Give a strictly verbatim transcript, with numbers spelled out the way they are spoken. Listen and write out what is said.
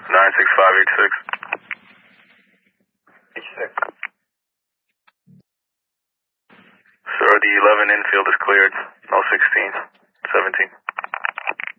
nine six five eight six. H six. Sir, the eleven infield is cleared. No sixteen. seventeen.